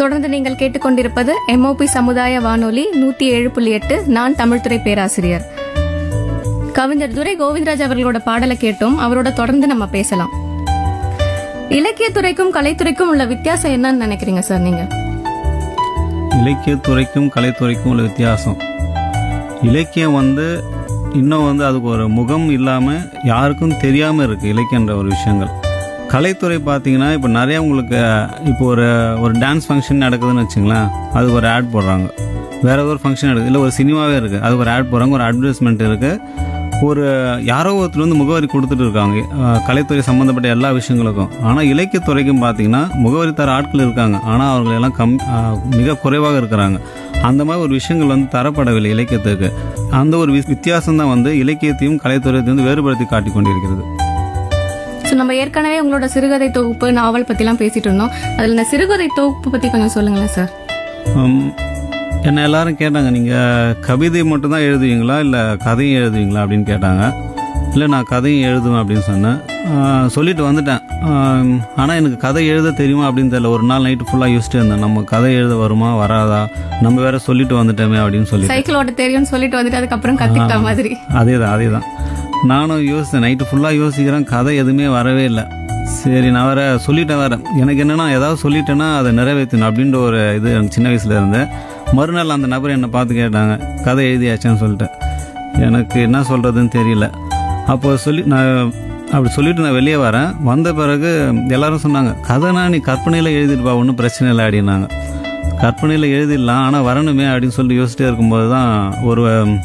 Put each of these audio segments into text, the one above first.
தொடர்ந்து நீங்கள் கேட்டுக்கொண்டிருப்பது MOP சமுதாய வானொலி 107.8. நான் தமிழ்துறை பேராசிரியர். கவிஞர் துரை கோவிந்தராஜ் அவர்களோட பாடலை கேட்டோம். அவரோட தொடர்ந்து நம்ம பேசலாம். இலக்கியத்துறைக்கும் கலைத்துறைக்கும் உள்ள வித்தியாசம் என்னன்னு நினைக்கிறீங்க சார் நீங்க? இலக்கியத்துறைக்கும் கலைத்துறைக்கும் உள்ள வித்தியாசம், இலக்கியம் இன்னும் அதுக்கு ஒரு முகம் இல்லாமல் யாருக்கும் தெரியாமல் இருக்குது இலக்கியன்ற ஒரு விஷயங்கள். கலைத்துறை பார்த்தீங்கன்னா இப்போ நிறையா உங்களுக்கு இப்போ ஒரு டான்ஸ் ஃபங்க்ஷன் நடக்குதுன்னு வச்சுங்களேன், அதுக்கு ஒரு ஆட் போடுறாங்க. வேற ஒரு ஃபங்க்ஷன் நடக்குது, இல்லை ஒரு சினிமாவே இருக்குது, அதுக்கு ஒரு ஆட் போடுறாங்க, ஒரு அட்வர்டைஸ்மெண்ட் இருக்குது. ஒரு யாரோ ஒருத்தர் முகவரி கொடுத்துட்டு இருக்காங்க கலைத்துறை சம்மந்தப்பட்ட எல்லா விஷயங்களுக்கும். ஆனால் இலக்கியத்துறைக்கும் பார்த்தீங்கன்னா முகவரி தர ஆட்கள் இருக்காங்க, ஆனால் அவங்களெல்லாம் மிக குறைவாக இருக்கிறாங்க. அந்த மாதிரி ஒரு விஷயங்கள் தரப்படவில்லை இலக்கியத்துக்கு. அந்த ஒரு வித்தியாசம் தான் இலக்கியத்தையும் கலைத்துறையத்தையும் வேறுபடுத்தி காட்டிக் கொண்டிருக்கிறது. நம்ம ஏற்கனவே உங்களோட சிறுகதை தொகுப்பு, நாவல் பத்திலாம் பேசிட்டு இருந்தோம். அதுல இந்த சிறுகதை தொகுப்பு பத்தி கொஞ்சம் சொல்லுங்களேன் சார். என்ன எல்லாரும் கேட்டாங்க, நீங்கள் கவிதை மட்டும்தான் எழுதுவீங்களா இல்லை கதையும் எழுதுவீங்களா அப்படின்னு கேட்டாங்க. இல்லை நான் கதையும் எழுதுவேன் அப்படின்னு சொன்னேன். சொல்லிட்டு வந்துட்டேன். ஆனால் எனக்கு கதை எழுத தெரியுமா அப்படின்னு தெரியல. ஒரு நாள் நைட்டு ஃபுல்லாக யோசிச்சுட்டு இருந்தேன், நம்ம கதை எழுத வருமா வராதா, நம்ம வேற சொல்லிட்டு வந்துட்டோமே அப்படின்னு சொல்லி. சைக்கிள் ஓட்ட தெரியும்னு சொல்லிட்டு வந்துட்டு அதுக்கப்புறம் கத்துக்கிட்ட மாதிரி. அதேதான் நானும் யோசித்தேன். நைட்டு ஃபுல்லாக யோசிக்கிறேன், கதை எதுவுமே வரவே இல்லை. சரி நான் வேற சொல்லிட்டேன். வேற எனக்கு என்னன்னா, ஏதாவது சொல்லிட்டேன்னா அதை நிறைவேற்றணும் அப்படின்ற ஒரு இது எனக்கு சின்ன வயசுல இருந்தேன். மறுநாள் அந்த நபர் என்னை பார்த்து கேட்டாங்க, கதை எழுதியாச்சான்னு சொல்லிட்டு. எனக்கு என்ன சொல்கிறதுன்னு தெரியல. அப்போ நான் அப்படி சொல்லிட்டு நான் வெளியே வரேன். வந்த பிறகு எல்லாரும் சொன்னாங்க, கதைனா நீ கற்பனையில் எழுதிருப்பா, ஒன்றும் பிரச்சனை இல்லை அப்படின்னாங்க. கற்பனையில் எழுதிடலாம், ஆனால் வரணுமே அப்படின்னு சொல்லிட்டு யோசிச்சுட்டே இருக்கும்போது தான் ஒரு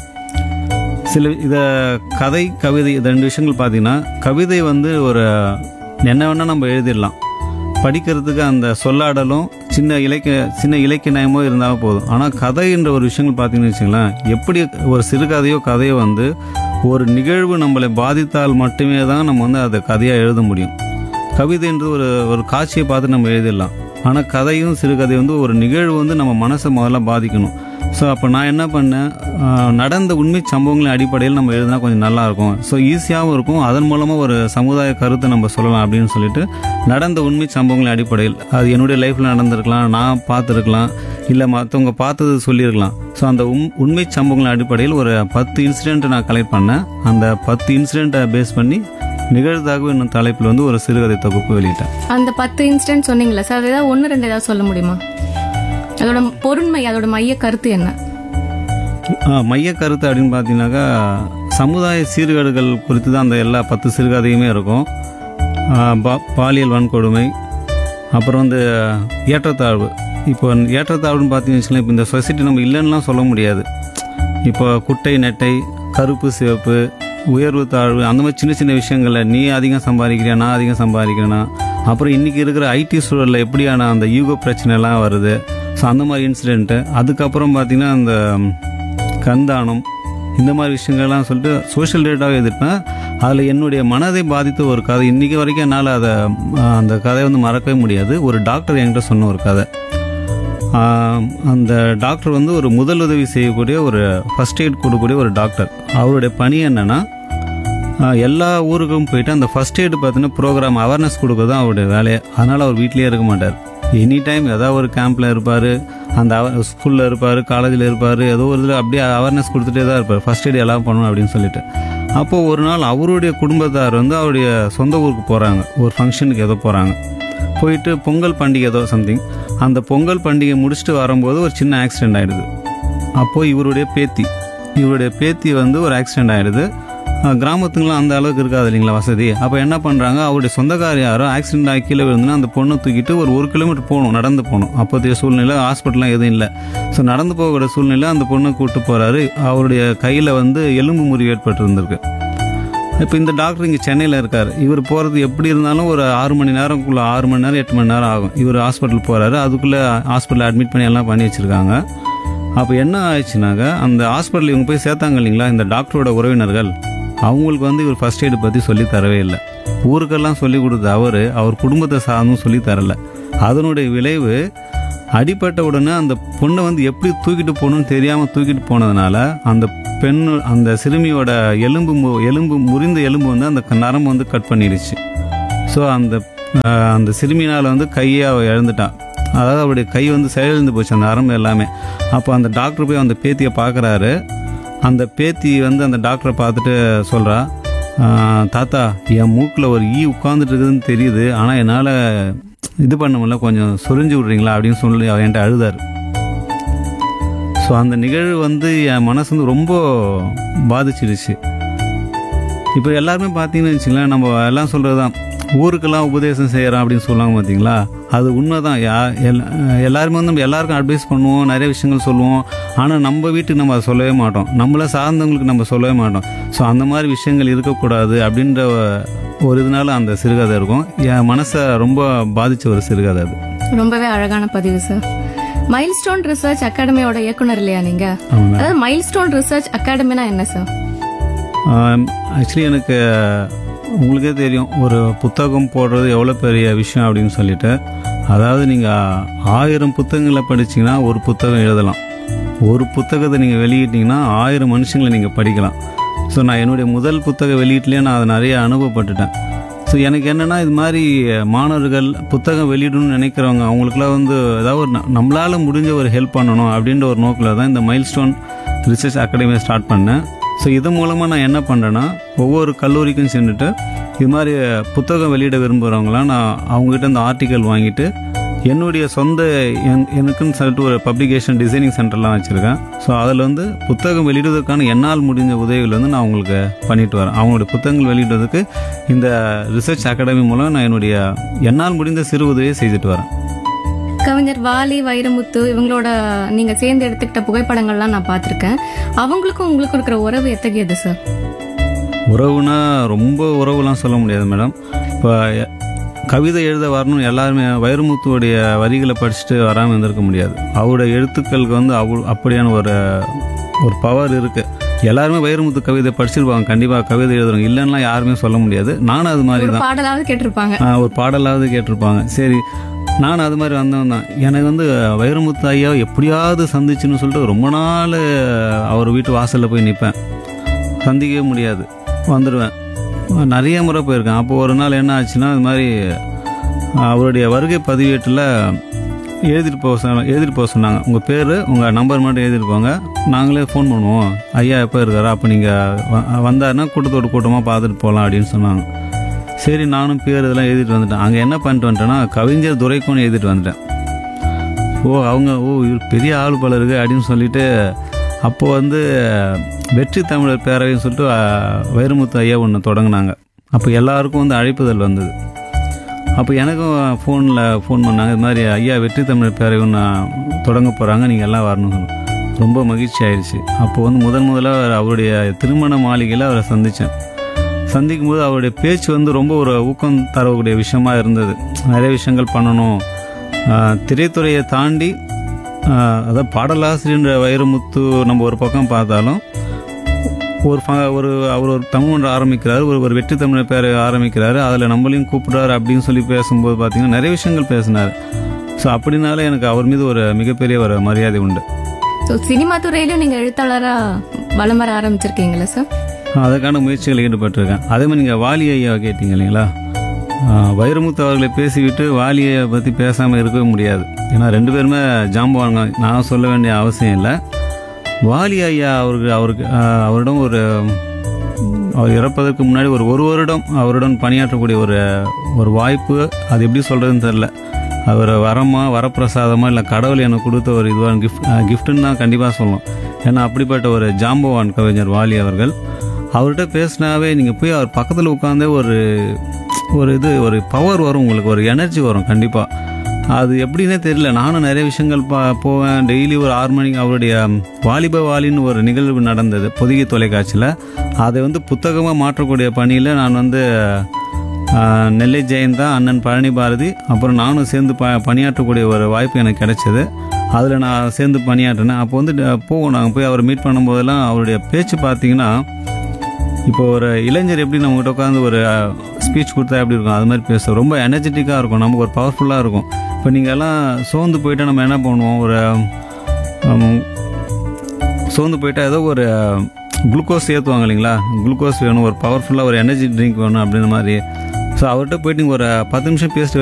இதை கதை கவிதை இது ரெண்டு விஷயங்கள் பார்த்தீங்கன்னா, கவிதை ஒரு என்ன வேணால் நம்ம எழுதிடலாம், படிக்கிறதுக்கு அந்த சொல்லாடலும் சின்ன இலக்கிய நயமோ இருந்தாலும் போதும். ஆனால் கதைன்ற ஒரு விஷயங்கள் பார்த்தீங்கன்னு வச்சுங்களேன், எப்படி ஒரு சிறுகதையோ கதையோ ஒரு நிகழ்வு நம்மளை பாதித்தால் மட்டுமே தான் நம்ம அதை கதையாக எழுத முடியும். கவிதைன்றது ஒரு காட்சியை பார்த்து நம்ம எழுதிடலாம். ஆனால் கதையும் சிறுகதை ஒரு நிகழ்வு நம்ம மனசை முதல்ல பாதிக்கணும். ஸோ அப்போ நான் என்ன பண்ணேன், நடந்த உண்மை சம்பவங்களின் அடிப்படையில் நம்ம எழுதினா கொஞ்சம் நல்லாயிருக்கும், ஸோ ஈஸியாகவும் இருக்கும், அதன் மூலமாக ஒரு சமுதாய கருத்தை நம்ம சொல்லலாம் அப்படின்னு சொல்லிட்டு நடந்த உண்மை சம்பவங்களின் அடிப்படையில், அது என்னுடைய லைஃப்பில் நடந்திருக்கலாம், நான் பார்த்துருக்கலாம், இல்லை மற்றவங்க பார்த்தது சொல்லியிருக்கலாம். ஸோ அந்த உண்மை சம்பவங்களின் அடிப்படையில் ஒரு 10 இன்சிடென்ட் நான் கலெக்ட் பண்ணேன். அந்த 10 இன்சிடென்ட்டை பேஸ் பண்ணி நிகழ்தாக என்னும் தலைப்பில் ஒரு சிறுகதை தொகுப்பு வெளியிட்டேன். அந்த 10 இன்சிடென்ட் சொன்னீங்களா சார், ஏதாவது 1-2 ஏதாவது சொல்ல முடியுமா? அதோட பொருண்மை, அதோட மைய கருத்து என்ன? மைய கருத்து அப்படின்னு பார்த்தீங்கன்னாக்கா, சமுதாய சீர்கேடுகள் குறித்து தான் அந்த எல்லா 10 சிறுகதையுமே இருக்கும். பாலியல் வன்கொடுமை, அப்புறம் ஏற்றத்தாழ்வு. இப்போ ஏற்றத்தாழ்வுன்னு பார்த்தீங்கன்னு வச்சுக்கலாம், இப்போ இந்த சொசைட்டி நம்ம இல்லைன்னுலாம் சொல்ல முடியாது. இப்போ குட்டை நெட்டை, கருப்பு சிவப்பு, உயர்வு தாழ்வு, அந்த மாதிரி சின்ன சின்ன விஷயங்களில் நீ அதிகம் சம்பாதிக்கிறியா, நான் அதிகம் சம்பாதிக்கிறேன்னா, அப்புறம் இன்றைக்கி இருக்கிற ஐடி சூழலில் எப்படியான அந்த யூகோ பிரச்சனைலாம் வருது. ஸோ அந்த மாதிரி இன்சிடென்ட்டு. அதுக்கப்புறம் பார்த்திங்கன்னா அந்த கந்தானம், இந்த மாதிரி விஷயங்கள்லாம் சொல்லிட்டு சோஷியல் டேட்டாவே எழுதிருப்பேன். அதில் என்னுடைய மனதை பாதித்த ஒரு கதை, இன்றைக்கி வரைக்கும் என்னால் அந்த கதையை மறக்கவே முடியாது. ஒரு டாக்டர் என்கிட்ட சொன்ன ஒரு கதை. அந்த டாக்டர் ஒரு முதலுதவி செய்யக்கூடிய ஒரு ஃபர்ஸ்ட் எய்ட் கொடுக்கக்கூடிய ஒரு டாக்டர். அவருடைய பணி என்னென்னா, எல்லா ஊருக்கும் போயிட்டு அந்த ஃபர்ஸ்ட் எய்டு பார்த்தீங்கன்னா ப்ரோக்ராம் அவேர்னஸ் கொடுக்க தான் அவருடைய வேலையை. அதனால் அவர் வீட்டிலே இருக்க மாட்டார். எனி டைம் ஏதாவது ஒரு கேம்பில் இருப்பார், அந்த ஸ்கூலில் இருப்பார், காலேஜில் இருப்பார், ஏதோ ஒரு இதில் அப்படியே அவேர்னஸ் கொடுத்துட்டே தான் இருப்பார், ஃபர்ஸ்ட் எய்டு எல்லாம் பண்ணணும் அப்படின்னு சொல்லிட்டு. அப்போது ஒரு நாள் அவருடைய குடும்பத்தார் அவருடைய சொந்த ஊருக்கு போகிறாங்க, ஒரு ஃபங்க்ஷனுக்கு ஏதோ போகிறாங்க. போயிட்டு பொங்கல் பண்டிகை ஏதோ சம்திங், அந்த பொங்கல் பண்டிகை முடிச்சுட்டு வரும்போது ஒரு சின்ன ஆக்சிடெண்ட் ஆகிடுது. அப்போது இவருடைய பேத்தி ஒரு ஆக்சிடெண்ட் ஆகிடுது. கிராமத்துங்களாம் அந்த அளவுக்கு இருக்காது இல்லைங்களா வசதி. அப்போ என்ன பண்ணுறாங்க, அவருடைய சொந்தக்கார யாரோ ஆக்சிடென்ட் ஆகி கீழே விழுந்துன்னா அந்த பொண்ணை தூக்கிட்டு ஒரு 1 கிலோமீட்டர் போகணும், நடந்து போகணும். அப்போதைய சூழ்நிலை ஹாஸ்பிட்டல்லாம் எதுவும் இல்லை. ஸோ நடந்து போகக்கூடிய சூழ்நிலை அந்த பொண்ணை கூப்பிட்டு போகிறாரு. அவருடைய கையில் எலும்பு முறிவு ஏற்பட்டுருந்துருக்கு. இப்போ இந்த டாக்டர் இங்கே சென்னையில் இருக்கார். இவர் போகிறது எப்படி இருந்தாலும் ஒரு 6 மணி நேரம்குள்ளே 6 மணி நேரம் 8 மணி நேரம் ஆகும். இவர் ஹாஸ்பிட்டல் போகிறாரு. அதுக்குள்ளே ஹாஸ்பிட்டலில் அட்மிட் பண்ணி எல்லாம் பண்ணி வச்சுருக்காங்க. அப்போ என்ன ஆயிடுச்சுனாக்கா, அந்த ஹாஸ்பிட்டல் இவங்க போய் சேர்த்தாங்க இல்லைங்களா, இந்த டாக்டரோட உறவினர்கள், அவங்களுக்கு இவர் ஃபர்ஸ்ட் எய்டு பற்றி சொல்லி தரவே இல்லை. ஊருக்கெல்லாம் சொல்லி கொடுத்த அவர் குடும்பத்தை சார்ந்தும் சொல்லி தரலை. அதனுடைய விளைவு, அடிப்பட்ட உடனே அந்த பொண்ணை எப்படி தூக்கிட்டு போகணும்னு தெரியாமல் தூக்கிட்டு போனதுனால அந்த சிறுமியோட முறிந்த எலும்பு அந்த நரம்பு கட் பண்ணிடுச்சு. ஸோ அந்த சிறுமினால் கையை அவள் இழந்துட்டான். அதாவது அவருடைய கை வந்து செயலிழந்து போச்சு, அந்த நரம்பு எல்லாமே. அப்போ அந்த டாக்டர் போய் அந்த பேத்தியை பார்க்குறாரு. அந்த பேத்தி வந்து அந்த டாக்டரை பார்த்துட்டு சொல்கிறா, தாத்தா என் மூக்கில் ஒரு உட்காந்துட்டு இருக்குதுன்னு தெரியுது, ஆனால் என்னால் இது பண்ண முடியல, கொஞ்சம் சொரிஞ்சு விட்றீங்களா அப்படின்னு சொல்லி அவர் என்கிட்ட அழுதார். ஸோ அந்த நிகழ்வு வந்து என் மனசு வந்து ரொம்ப பாதிச்சிடுச்சு. இப்போ எல்லாருமே பார்த்தீங்கன்னு வச்சுங்களேன், நம்ம எல்லாம் சொல்கிறது தான், ஊருக்கெல்லாம் உபதேசம் செய்கிறோம் அப்படின்னு சொல்லுவாங்க பார்த்தீங்களா, அது உண்மை தான். எல்லாருமே வந்து நம்ம எல்லாருக்கும் அட்வைஸ் பண்ணுவோம், நிறைய விஷயங்கள் சொல்லுவோம். ஆனால் நம்ம வீட்டுக்கு நம்ம அதை சொல்லவே மாட்டோம், நம்மளை சார்ந்தவங்களுக்கு நம்ம சொல்லவே மாட்டோம். ஸோ அந்த மாதிரி விஷயங்கள் இருக்கக்கூடாது அப்படின்ற ஒரு இதனால அந்த சிறுகதை இருக்கும். என் மனசை ரொம்ப பாதித்த ஒரு சிறுகதை அது. ரொம்பவே அழகான பதிவு சார். மைல்ஸ்டோன் ரிசர்ச் அகாடமியோட இயக்குனர் இல்லையா நீங்க? ஆமாம். அதாவது மைல்ஸ்டோன் ரிசர்ச் அகாடமினா என்ன சார்? ஆக்சுவலி எனக்கு உங்களுக்கே தெரியும் ஒரு புத்தகம் போடுறது எவ்வளோ பெரிய விஷயம் அப்படின்னு சொல்லிட்டு. அதாவது நீங்கள் 1000 புத்தகங்களை படிச்சிங்கன்னா ஒரு புத்தகம் எழுதலாம். ஒரு புத்தகத்தை நீங்கள் வெளியிட்டீங்கன்னா 1000 மனுஷங்களை நீங்கள் படிக்கலாம். ஸோ நான் என்னுடைய முதல் புத்தக வெளியீட்டிலே நான் அதை நிறைய அனுபவப்பட்டுட்டேன். ஸோ எனக்கு என்னென்னா, இது மாதிரி மாணவர்கள் புத்தகம் வெளியிடணும்னு நினைக்கிறவங்க அவங்களுக்குலாம் வந்து ஏதாவது ஒரு நம்மளால் முடிஞ்ச ஒரு ஹெல்ப் பண்ணணும் அப்படின்ற ஒரு நோக்கில் தான் இந்த மைல்ஸ்டோன் ரிசர்ச் அகாடமியை ஸ்டார்ட் பண்ணேன். ஸோ இது மூலமாக நான் என்ன பண்ணுறேன்னா, ஒவ்வொரு கல்லூரிக்கும் சென்றுட்டு இது மாதிரி புத்தகம் வெளியிட விரும்புகிறவங்களாம் நான் அவங்ககிட்ட இந்த ஆர்டிக்கல் வாங்கிட்டு என்னுடைய சொந்த எனக்குன்னு சொல்லிட்டு ஒரு பப்ளிகேஷன் டிசைனிங் சென்டர்லாம் வச்சுருக்கேன். ஸோ அதில் வந்து புத்தகம் வெளியிடுவதற்கான என்னால் முடிஞ்ச உதவிகள் வந்து நான் அவங்களுக்கு பண்ணிட்டு வரேன். அவங்களுடைய புத்தகங்கள் வெளியிடுறதுக்கு இந்த ரிசர்ச் அகாடமி மூலம் நான் என்னுடைய என்னால் முடிந்த சிறு உதவியை செய்துட்டு வரேன். கவிஞர் வாலி, வைரமுத்து இவங்களோட நீங்க சேர்ந்து எடுத்துக்கிட்ட புகைப்படங்கள்லாம் நான் பார்த்திருக்கேன். அவங்களுக்கும் உங்களுக்கும் இருக்கிற உறவு எத்தகையது சார்? உறவுனா ரொம்ப உறவுலாம் சொல்ல முடியாது மேடம். இப்போ கவிதை எழுத வரணும் எல்லாருமே வைரமுத்துவோடைய வரிகளை படிச்சுட்டு வராமல் இருந்திருக்க முடியாது. அவருடைய எழுத்துக்களுக்கு வந்து அப்படியான ஒரு பவர் இருக்குது. எல்லாருமே வைரமுத்து கவிதை படிச்சிருப்பாங்க, கண்டிப்பாக கவிதை எழுதுறவங்க இல்லைன்னா யாருமே சொல்ல முடியாது. நானும் அது மாதிரி தான், பாடலாவது கேட்டிருப்பாங்க, ஒரு பாடலாவது கேட்டிருப்பாங்க. சரி, நானும் அது மாதிரி வந்தவன் தான். எனக்கு வந்து வைரமுத்து ஐயா எப்படியாவது சந்திச்சுன்னு சொல்லிட்டு ரொம்ப நாள் அவர் வீட்டு வாசலில் போய் நிற்பேன். சந்திக்கவே முடியாது, வந்துடுவேன். நிறைய முறை போயிருக்கேன். அப்போ ஒரு நாள் என்ன ஆச்சுன்னா, இது மாதிரி அவருடைய வருகை பதிவேட்டில் எழுதிட்டு போக சொன்னாங்க. உங்கள் பேர், உங்கள் நம்பர் மட்டும் எழுதிட்டு போங்க, நாங்களே ஃபோன் பண்ணுவோம், ஐயா எப்போ இருக்காரா, அப்போ நீங்கள் வந்தாருன்னா கூட்டமாக பார்த்துட்டு போகலாம் அப்படின்னு சொன்னாங்க. சரி, நானும் பேர் இதெல்லாம் எழுதிட்டு வந்துட்டேன். அங்கே என்ன பண்ணிட்டு வந்துட்டேன்னா, கவிஞர் துரைக்கோன்னு எழுதிட்டு வந்துட்டேன். இவர் பெரிய ஆள் போல இருக்கு அப்படின்னு சொல்லிட்டு, அப்போது வந்து வெற்றி தமிழர் பேரவைன்னு சொல்லிட்டு வைரமுத்து ஐயா ஒன்று தொடங்கினாங்க. அப்போ எல்லாருக்கும் வந்து அழைப்புதல் வந்தது. அப்போ எனக்கும் ஃபோன் பண்ணாங்க, இது மாதிரி ஐயா வெற்றி தமிழர் பேரவை ஒன்று தொடங்க போகிறாங்க, நீங்கள் எல்லாம் வரணும். ரொம்ப மகிழ்ச்சி ஆயிடுச்சு. அப்போது வந்து முதலாக அவருடைய திருமண மாளிகையில் அவரை சந்திக்கும் போது அவருடைய பேச்சு வந்து ரொம்ப ஒரு ஊக்கம் தரக்கூடிய விஷயமா இருந்தது. நிறைய விஷயங்கள் பண்ணணும், திரைத்துறையை தாண்டி அதாவது பாடலாசிரியன்ற வைரமுத்து நம்ம ஒரு பக்கம் பார்த்தாலும் அவர் ஒரு தமிழ்மன்றம் ஆரம்பிக்கிறாரு, ஒரு வெற்றி தமிழர் பேரை ஆரம்பிக்கிறாரு, அதில் நம்மளையும் கூப்பிடுறாரு அப்படின்னு சொல்லி பேசும்போது பார்த்தீங்கன்னா நிறைய விஷயங்கள் பேசினார். ஸோ அப்படின்னால எனக்கு அவர் மீது ஒரு மிகப்பெரிய ஒரு மரியாதை உண்டு. ஸோ சினிமா துறையிலும் நீங்கள் எழுத்தாளராக வலம் வர ஆரம்பிச்சிருக்கீங்களா சார்? அதுக்கான முயற்சிகள் ஈடுபட்டிருக்கேன். அதே மாதிரி நீங்கள் வாலி ஐயா கேட்டீங்க இல்லைங்களா, வைரமுத்து அவர்களை பேசிவிட்டு வாலியை பற்றி பேசாமல் இருக்கவே முடியாது. ஏன்னா 2 பேருமே ஜாம்பவாங்க, நான் சொல்ல வேண்டிய அவசியம் இல்லை. வாலி ஐயா அவரிடம் அவர் இறப்பதற்கு முன்னாடி ஒரு வருடம் அவருடன் பணியாற்றக்கூடிய ஒரு வாய்ப்பு, அது எப்படி சொல்கிறதுன்னு தெரில. அவர் வரப்பிரசாதமாக இல்லை கடவுள் எனக்கு கொடுத்த ஒரு இதுவான கிஃப்ட்டுன்னு தான் கண்டிப்பாக சொல்லணும். ஏன்னா அப்படிப்பட்ட ஒரு ஜாம்பவான் கவிஞர் வாலி அவர்கள். அவர்கிட்ட பேசினாவே நீங்கள் போய் அவர் பக்கத்தில் உட்காந்தே ஒரு பவர் வரும், உங்களுக்கு ஒரு எனர்ஜி வரும் கண்டிப்பாக. அது எப்படின்னே தெரியல. நானும் நிறைய விஷயங்கள் போவேன். டெய்லி ஒரு 6 மணிக்கு அவருடைய வாலிப வாலின்னு ஒரு நிகழ்வு நடந்தது பொதிகை தொலைக்காட்சியில். அதை வந்து புத்தகமாக மாற்றக்கூடிய பணியில் நான் வந்து நெல்லை ஜெயந்தா, அண்ணன் பழனி பாரதி, அப்புறம் நானும் சேர்ந்து பணியாற்றக்கூடிய ஒரு வாய்ப்பு எனக்கு கிடைச்சது. அதில் நான் சேர்ந்து பணியாற்றினேன். அப்போ வந்து நாங்கள் போய் அவரை மீட் பண்ணும்போதெல்லாம் அவருடைய பேச்சு பார்த்தீங்கன்னா, இப்போ ஒரு இளைஞர் எப்படி நம்மகிட்ட உட்காந்து ஒரு ஸ்பீச் கொடுத்தா எப்படி இருக்கும், அது மாதிரி பேச ரொம்ப எனர்ஜெட்டிக்காக இருக்கும், நமக்கு ஒரு பவர்ஃபுல்லாக இருக்கும். இப்போ நீங்கள் எல்லாம் சோர்ந்து போயிட்டால் நம்ம என்ன பண்ணுவோம், சோர்ந்து போயிட்டால் ஏதோ ஒரு குளுக்கோஸ் ஏற்றுவாங்க இல்லைங்களா, குளுக்கோஸ் வேணும், ஒரு பவர்ஃபுல்லாக ஒரு எனர்ஜி ட்ரிங்க் வேணும் அப்படின்ற மாதிரி. ஸோ அவர்கிட்ட போயிட்டு நீங்கள் ஒரு 10 நிமிஷம் பேசிட்டு